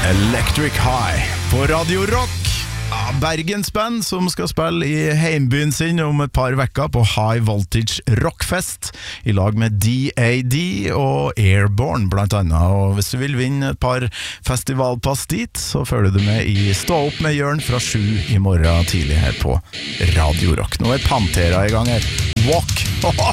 Electric High på Radio Rock. Bergens band som skal spille i heimbyen sin om et par vekker på High Voltage Rockfest i lag med DAD og Airborne blant annet. Og hvis du vil vinne et par festivalpass dit, så følger du med i Stå opp med Jørn fra 7 i morgen tidlig her på Radio Rock. Nå er Pantera i gang her. Walk!